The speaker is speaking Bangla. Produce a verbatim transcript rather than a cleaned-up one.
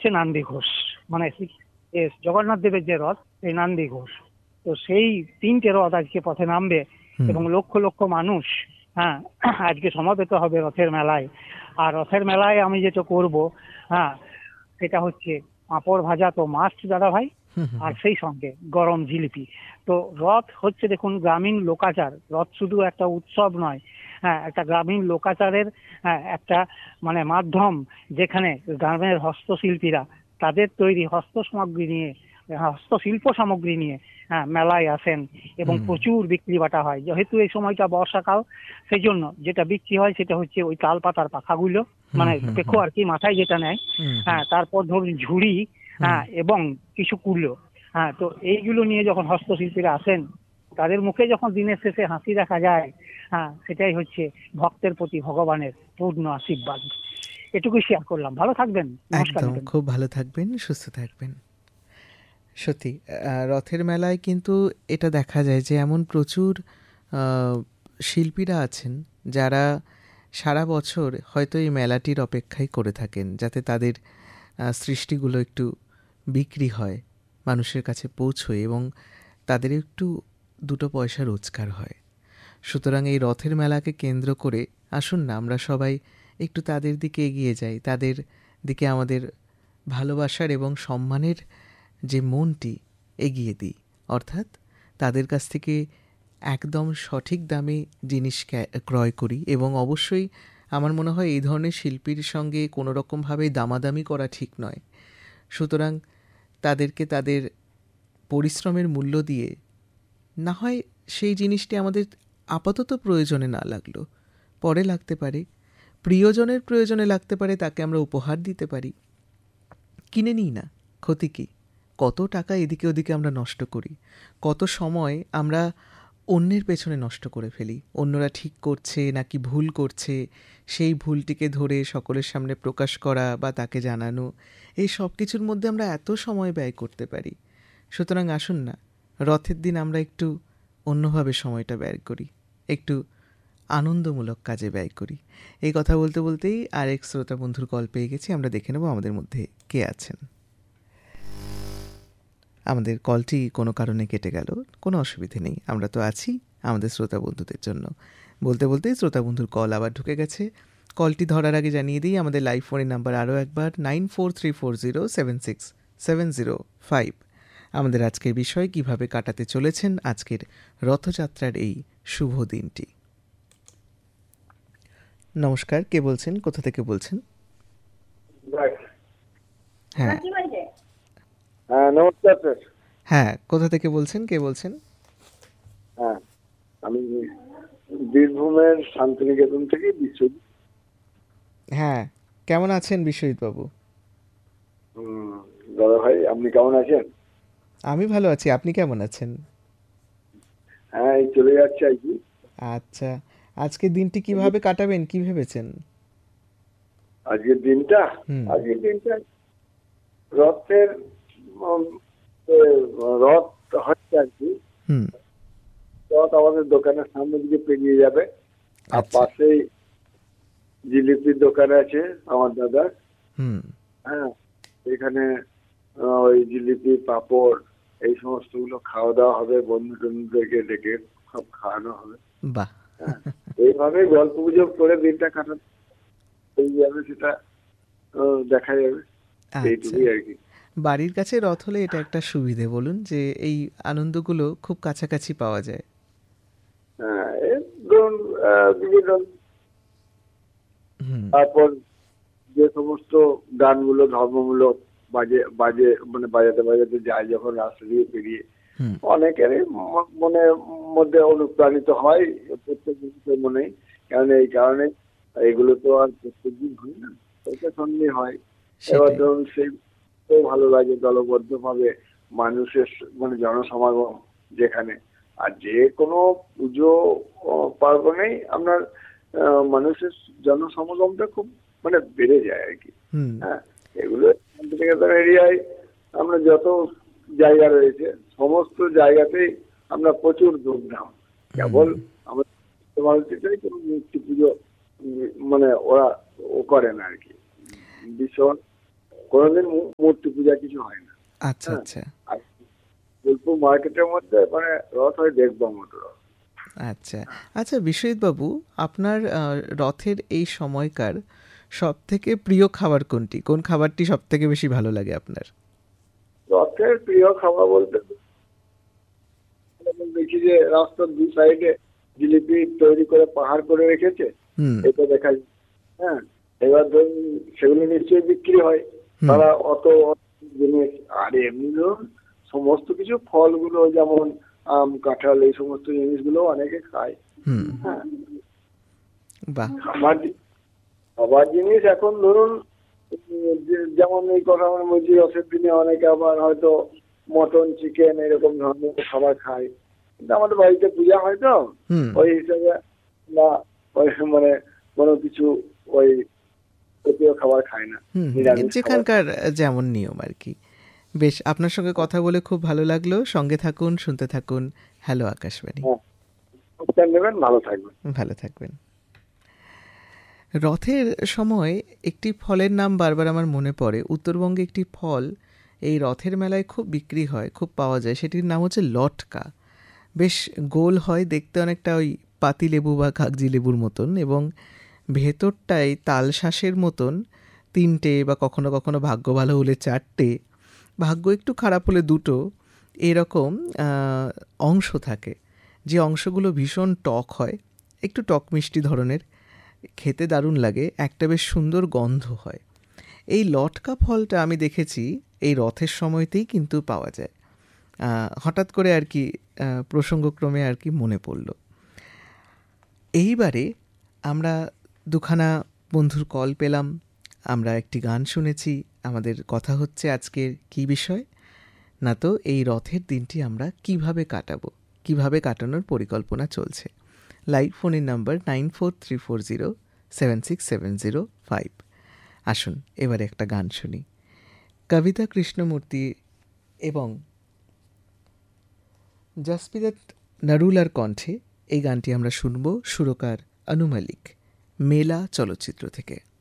হচ্ছে নান্দি ঘোষ, মানে জগন্নাথ দেবের যে রথ এই নান্দি ঘোষ। তো সেই তিনটে রথ আজকে পথে নামবে এবং লক্ষ লক্ষ মানুষ হ্যাঁ আজকে সমাবেত হবে রথের মেলায়। আর রথের মেলায় আমি যেটা করব হ্যাঁ সেটা হচ্ছে পাঁপড় ভাজা তো মাস্ট দাদা ভাই, আর সেই সঙ্গে গরম জিলিপি। তো রথ হচ্ছে দেখুন গ্রামীণ লোকাচার, রথ শুধু একটা উৎসব নয়, হ্যাঁ একটা গ্রামীণ লোকাচারের হ্যাঁ একটা মানে মাধ্যম, যেখানে গ্রামের হস্তশিল্পীরা তাদের তৈরি হস্ত সামগ্রী নিয়ে হস্তশিল্প সামগ্রী নিয়ে হ্যাঁ মেলায় আসেন এবং প্রচুর বিক্রি বাটা হয়। যেহেতু এই সময়টা বর্ষাকাল, সেই জন্য যেটা বিক্রি হয় সেটা হচ্ছে ওই তাল পাতার পাখাগুলো, মানে পেখো আর কি, মাথায় যেটা নেয়, হ্যাঁ তারপর ধরুন ঝুড়ি হ্যাঁ এবং কিছু কুলো। হ্যাঁ তো এইগুলো নিয়ে যখন হস্তশিল্পীরা আসেন তাদের মুখে যখন দিনের শেষে হাসি দেখা যায়, হ্যাঁ সেটাই হচ্ছে ভক্তের প্রতি ভগবানের পূর্ণ আশীর্বাদ। এটুকুই শেয়ার করলাম। ভালো থাকবেন, নমস্কার। একদম খুব ভালো থাকবেন, সুস্থ থাকবেন। সত্যি রথের মেলায় কিন্তু এটা দেখা যায় যে এমন প্রচুর শিল্পীরা আছেন যারা সারা বছর হয়তো এই মেলাটির অপেক্ষাই করে থাকেন, যাতে তাদের সৃষ্টিগুলো একটু বিক্রি হয়, মানুষের কাছে পৌঁছয় এবং তাদের একটু দুটো পয়সা রোজগার হয়। সুতরাং এই রথের মেলাকে কেন্দ্র করে আসুন না আমরা সবাই একটু তাদের দিকে এগিয়ে যাই, তাদের দিকে আমাদের ভালোবাসার এবং সম্মানের যে মনটি এগিয়ে দিই, অর্থাৎ তাদের কাছ থেকে একদম সঠিক দামে জিনিস ক্রয় করি। এবং অবশ্যই আমার মনে হয় এই ধরনের শিল্পীর সঙ্গে কোনো রকমভাবে দামাদামি করা ঠিক নয়। সুতরাং তাদেরকে তাদের পরিশ্রমের মূল্য দিয়ে, না হয় সেই জিনিসটি আমাদের আপাতত প্রয়োজনে না লাগলো, পরে লাগতে পারে, প্রিয়জনের প্রয়োজনে লাগতে পারে, তাকে আমরা উপহার দিতে পারি, কিনে নিই না, ক্ষতি কী? কত টাকা এদিকে ওদিকে আমরা নষ্ট করি, কত সময় আমরা অন্যের পেছনে নষ্ট করে ফেলি, অন্যরা ঠিক করছে নাকি ভুল করছে সেই ভুলটিকে ধরে সকলের সামনে প্রকাশ করা বা তাকে জানানো, এই সব কিছুর মধ্যে আমরা এত সময় ব্যয় করতে পারি। সুতরাং আসুন না রথের দিন আমরা একটু অন্যভাবে সময়টা ব্যয় করি, একটু আনন্দমূলক কাজে ব্যয় করি। এই কথা বলতে বলতেই আরেক শ্রোতা বন্ধুর কল পেয়ে গেছি, আমরা দেখে নেব আমাদের মধ্যে কে আছেন। আমাদের কলটি কোনো কারণে কেটে গেল, কোনো অসুবিধে নেই, আমরা তো আছি আমাদের শ্রোতা বন্ধুদের জন্য। বলতে বলতেই শ্রোতা বন্ধুর কল আবার ঢুকে গেছে। কলটি ধরার আগে জানিয়ে দিই আমাদের লাইভ ফোনের নাম্বার আরও একবার nine four three four zero seven six seven zero five. আমাদের আজকের বিষয় কিভাবে কাটাতে চলেছেন আজকের রথযাত্রার এই শুভ দিনটি। নমস্কার, কে বলছেন, কোথা থেকে বলছেন? হ্যাঁ হ্যাঁ নমস্কার স্যার। হ্যাঁ কোথা থেকে বলছেন, কে বলছেন? হ্যাঁ আমি বীরভূমের শান্তিনিকেতন থেকে বিশ্বজিৎ। হ্যাঁ কেমন আছেন বিশ্বজিৎ বাবু? দাদা ভাই আপনি কেমন আছেন? আমি ভালো আছি, আপনি কেমন আছেন? হ্যাঁ এই চলে যাচ্ছে আর কি। আচ্ছা, আজকের দিনটি কিভাবে কাটাবেন, কি ভেবেছেন? আজকের দিনটা আজকের দিনটা রথের রথ হচ্ছে আর কি, রথ আমাদের দোকানের সামনে দিকে পেরিয়ে যাবে। আর পাশেই জিলিপির দোকান আছে আমার দাদার। হ্যাঁ এখানে ওই জিলিপি পাঁপড় এই সমস্ত গুলো খাওয়া দাওয়া হবে, বন্ধু টন্ধুদেরকে ডেকে সব খাওয়ানো হবে। বাহ, এইভাবে গল্প গুজব করে দিনটা কাটাতে যাবে, সেটা দেখা যাবে, এইটুকুই আর কি। বাড়ির কাছে রথ হলে এটা একটা সুবিধে বলুন, যে এই আনন্দগুলো খুব কাছাকাছি পাওয়া যায়। হ্যাঁ ধরুন বিভিন্ন তারপর যে সমস্ত গানগুলো ধর্মমূলক বাজে বাজে মানে বাজাতে বাজাতে যায় যখন রাস্তা দিয়ে পেরিয়ে, অনেকেরই মনের মধ্যে অনুপ্রাণিত হয় প্রত্যেক জিনিসের মনেই। কারণ এই কারণে এগুলো তো আর প্রত্যেকদিন হয় না, ওইটা সঙ্গে হয়। এবার ধরুন সেই ভালো লাগে দলবদ্ধ ভাবে মানুষের মানে জনসমাগম যেখানে, আর যে কোনো পুজো পার্বণেই আপনার মানুষের জনসমাগমটা খুব মানে বেড়ে যায় আর কি। হ্যাঁ এগুলো এরিয়ায় আমরা যত জায়গা রয়েছে সমস্ত জায়গাতেই আমরা প্রচুর ধুমধাম, কেবল আমাদের কোনো মূর্তি পুজো মানে ওরা ও করে না আর কি, ভীষণ কোনোদিন মূর্তি পূজা কিছু হয় না। আচ্ছা আচ্ছা আর বোলপুর মার্কেটের মধ্যে মানে রথ হয় দেখবার মতো রথ। আচ্ছা আচ্ছা বিশ্বজিৎ বাবু, আপনার রথের এই সময়কার সব থেকে প্রিয় খাবার কোনটি? কোন খাবারটি সব থেকে বেশি ভালো লাগে আপনার? রথের প্রিয় খাবার বলতে দেখি যে রাস্তার দুই সাইডে জিলিপি তৈরি করে পাহাড় করে রেখেছে, এটা দেখা যায়। হ্যাঁ, এবার ধরুন সেগুলো নিশ্চয়ই বিক্রি হয়, তারা অত জিনিস। আর এমনি ধরুন সমস্ত কিছু ফলগুলো যেমন আম কাঁঠাল এই সমস্ত জিনিসগুলো অনেকে খায়। হ্যাঁ, খাবার খাবার জিনিস এখন ধরুন যেমন এই কথা আমরা বলছি, রথের দিনে অনেকে আবার হয়তো মটন চিকেন এরকম ধরনের খাবার খায়, কিন্তু আমাদের বাড়িতে পূজা হয় তো ওই হিসাবে না, ওই মানে কোনো কিছু ওই জাতীয় খাবার খায় না, যেখানকার যেমন নিয়ম আর কি। বেশ, আপনার সঙ্গে কথা বলে খুব ভালো লাগলো। সঙ্গে থাকুন, শুনতে থাকুন হ্যালো আকাশবাণী। ভালো থাকবেন। ভালো থাকবেন। রথের সময় একটি ফলের নাম বারবার আমার মনে পড়ে। উত্তরবঙ্গে একটি ফল এই রথের মেলায় খুব বিক্রি হয়, খুব পাওয়া যায়। সেটির নাম হচ্ছে লটকা। বেশ গোল হয় দেখতে, অনেকটা ওই পাতি লেবু বা কাগজি লেবুর মতন, এবং ভেতরটায় তালশাঁসের মতন তিনটে বা কখনো কখনো ভাগ্য ভালো হলে চারটে, ভাগ্য একটু খারাপ হলে দুটো, এরকম অংশ থাকে, যে অংশগুলো ভীষণ টক হয়, একটু টক মিষ্টি ধরনের, খেতে দারুণ লাগে, একটা বেশ সুন্দর গন্ধ হয়। এই লটকা ফলটা আমি দেখেছি এই রথের সময়তেই কিন্তু পাওয়া যায়। হঠাৎ করে আর কি প্রসঙ্গক্রমে আর কি মনে পড়ল। এইবারে আমরা দুখানা বন্ধুর কল পেলাম, আমরা একটি গান শুনেছি। আমাদের কথা হচ্ছে আজকের কি বিষয় না, তো এই রথের দিনটি আমরা কিভাবে কাটাবো, কিভাবে কাটানোর পরিকল্পনা চলছে। লাইভ ফোনের number nine four three four zero seven six seven zero five. আসুন এবারে একটা গান শুনি। কবিতা কৃষ্ণমূর্তি এবং জসপ্রীত নারুলার কণ্ঠে এই গানটি আমরা শুনব, সুরকার অনু মালিক, মেলা চলচ্চিত্র থেকে।